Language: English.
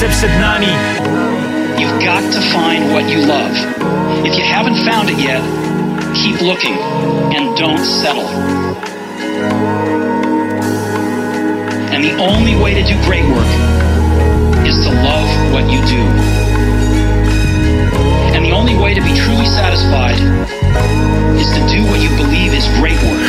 Sepsednani. You've got to find what you love. If you haven't found it yet, keep looking and don't settle. And the only way to do great work is to love what you do. And the only way to be truly satisfied is to do what you believe is great work.